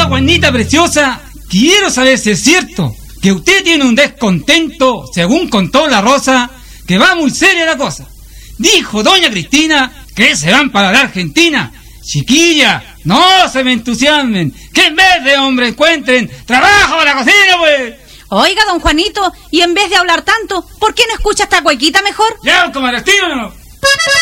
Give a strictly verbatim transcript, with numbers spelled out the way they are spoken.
Oiga, Juanita preciosa, quiero saber si es cierto que usted tiene un descontento, según contó la Rosa, que va muy seria la cosa. Dijo doña Cristina que se van para la Argentina. Chiquilla, no se me entusiasmen, que en vez de hombre encuentren trabajo para la cocina, pues. Oiga, don Juanito, y en vez de hablar tanto, ¿por qué no escucha esta cuequita mejor? Ya, comadre, estímulo.